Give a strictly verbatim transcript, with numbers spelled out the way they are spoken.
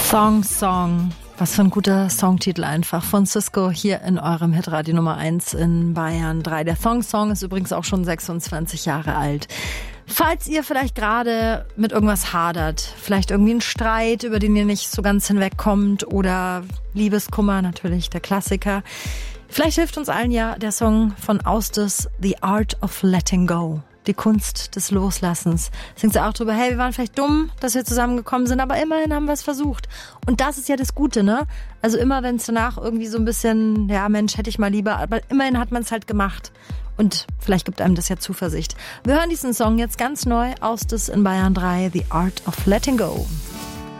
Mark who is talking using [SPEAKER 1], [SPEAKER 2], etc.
[SPEAKER 1] Song Song. Was für ein guter Songtitel einfach von Sisqo hier in eurem Hitradio Nummer eins in Bayern drei. Der Song Song ist übrigens auch schon sechsundzwanzig Jahre alt. Falls ihr vielleicht gerade mit irgendwas hadert, vielleicht irgendwie einen Streit, über den ihr nicht so ganz hinwegkommt oder Liebeskummer, natürlich der Klassiker. Vielleicht hilft uns allen ja der Song von Austis, The Art of Letting Go. Die Kunst des Loslassens. Singt sie auch drüber, hey, wir waren vielleicht dumm, dass wir zusammengekommen sind, aber immerhin haben wir es versucht. Und das ist ja das Gute, ne? Also immer, wenn es danach irgendwie so ein bisschen, ja Mensch, hätte ich mal lieber, aber immerhin hat man es halt gemacht. Und vielleicht gibt einem das ja Zuversicht. Wir hören diesen Song jetzt ganz neu, Austis in Bayern drei, The Art of Letting Go.